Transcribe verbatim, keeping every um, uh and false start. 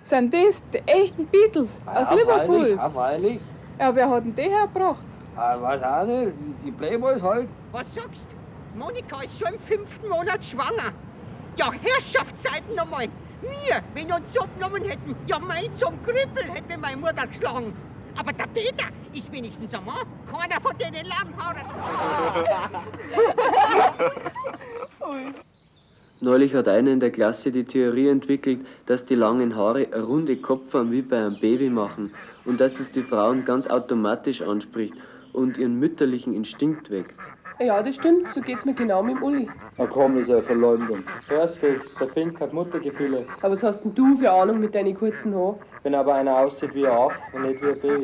Sind das die echten Beatles aus ja, Liverpool? Freilich, ja, freilich. Ja, wer hat denn die hergebracht? Ah, weiß auch nicht, die Playboys halt. Was sagst du? Monika ist schon im fünften Monat schwanger. Ja, Herrschaftszeiten nochmal. Wir, wenn uns so genommen hätten, ja, mein zum Krüppel hätte meine Mutter geschlagen. Aber der Peter ist wenigstens ein Mann. Keiner von denen Langhaarern. Neulich hat einer in der Klasse die Theorie entwickelt, dass die langen Haare eine runde Kopfform wie bei einem Baby machen und dass das die Frauen ganz automatisch anspricht und ihren mütterlichen Instinkt weckt. Ja, das stimmt, so geht's mir genau mit dem Uli. Na komm, das ist eine Verleumdung. Hörst du das? Der Fink hat Muttergefühle. Aber was hast denn du für Ahnung mit deinen kurzen Haaren? Wenn aber einer aussieht wie ein Aff und nicht wie ein Baby.